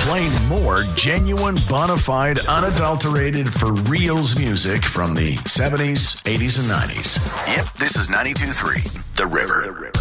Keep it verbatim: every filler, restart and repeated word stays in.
playing more genuine, bona fide, unadulterated, for reals music from the seventies, eighties, and nineties. Yep, this is ninety-two point three, The River.